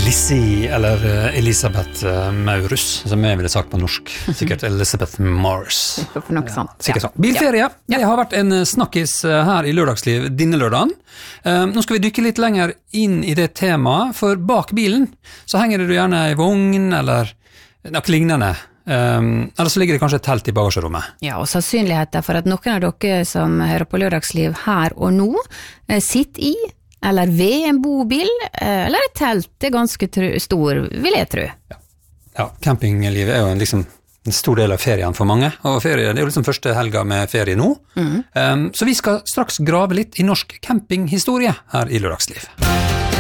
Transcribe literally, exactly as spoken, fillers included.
Lizzie, eller Elisabeth Maurus, som jeg ville sagt på norsk. Sikkert Elizabeth Mars. For noe sånt. Ja, sikkert sånn. Bilferie, det har vært en snakkis her i Lørdagsliv denne lørdagen. Nå skal vi dykke litt lenger inn i det temaet, for bak bilen så henger det gjerne i vogn, eller noe lignende. Um, eller så ligger det kanskje et telt i bagasjerommet. Ja, og sannsynligheten for at noen av dere som hører på Lørdagsliv her og nå sitter i eller ved en bobil, eller et telt er ganske tru, stor, vil jeg tro. Ja, ja campinglivet er jo en, liksom, en stor del av ferien for mange, og ferie, det er jo liksom første helga med ferie nå. Mm. Um, så vi skal straks grave litt i norsk campinghistorie her i Lørdagsliv.